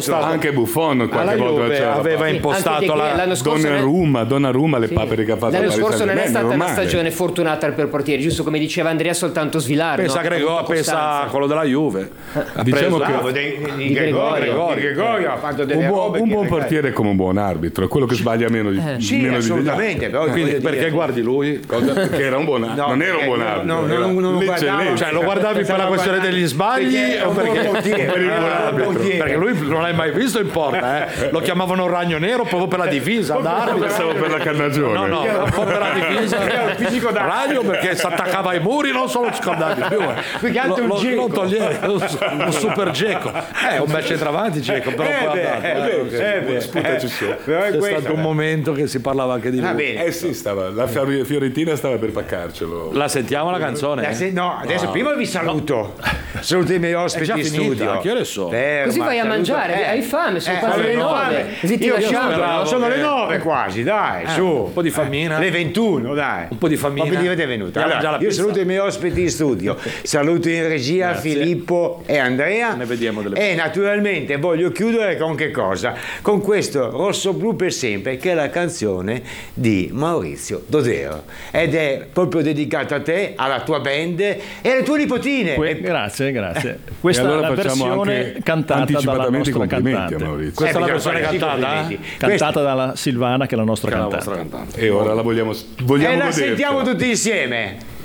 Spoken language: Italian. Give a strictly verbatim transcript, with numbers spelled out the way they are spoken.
impostato anche Buffon qualche volta aveva sì, impostato la Donnarumma, Donnarumma le sì. papere che ha fatto. L'anno scorso non è stata una stagione fortunata per portieri, giusto come diceva Andrea, soltanto Svilar. Pensa no? Gregorio, pensa a quello della Juve. Diciamo preso, che di, di, di Gregorio, Gregorio, Gregorio ha fatto delle un buon, robe un buon che portiere è come un buon arbitro, è quello che sbaglia meno di eh. sì, meno assolutamente. Di però quindi perché dire... guardi lui? Cosa? Perché era un buon arbitro, no, non era un buon arbitro. No, no, no, non lo guardavo, cioè lo guardavi per la questione degli sbagli o perché, portiere, per il buon arbitro? Perché lui non l'hai mai visto in porta, eh? Lo chiamavano Ragno Nero proprio per la difesa. Pensavo per la cannagione. No, no, un po' per la difesa. Ragno perché si attaccava ai muri, non solo scordavi più. Perché altro lo, un lo, lo togliere, un super Geco. Eh, un bel centravanti Geco, però eh poi beh, andato. Eh, eh, beh, sputaci su. C'è stato un momento che si parlava anche di lui. Bene. Eh sì, stava, la Fiorentina stava per paccarcelo. La sentiamo la canzone? La se- no, adesso no. prima vi saluto. No. Saluto i miei ospiti in studio. Che ore sono? Ferma, Così vai a mangiare, eh. hai fame, sono eh, quasi le nove. Così ti lasciamo. Sono le nove quasi, dai, eh, su. Un po' di fammina. Le ventuno, dai. Un po' di fammina. Ma venite venuto. Allora, io saluto i miei ospiti in studio. Saluto in regia Grazie. Filippo e Andrea. Ne vediamo delle E naturalmente voglio chiudere con che cosa? Con questo Rosso Blu per sempre, che è la canzone di Maurizio Dodero. Ed è proprio dedicata a te, alla tua band e alle tue nipotine. Que- grazie, grazie. Questa allora è la versione cantata dalla nostra cantante. Questa è la versione cantata? Cantata dalla Silvana, che è la nostra che cantante. È la vostra cantante. E ora la vogliamo vogliamo E la godercela. sentiamo tutti insieme.